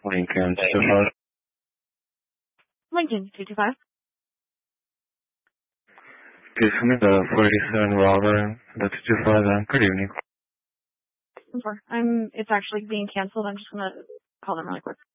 Lincoln 225. Lincoln 225. Please come in the 487 Robert, that's 225. Good evening. It's actually being canceled. I'm just gonna call them really quick.